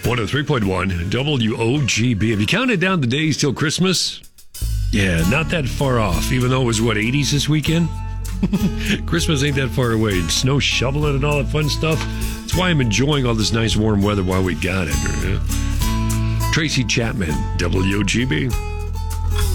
103.1 WOGB. Have you counted down the days till Christmas? Yeah, not that far off, even though it was, 80s this weekend? Christmas ain't that far away. And snow shoveling and all that fun stuff. That's why I'm enjoying all this nice warm weather while we got it. Tracy Chapman, WOGB.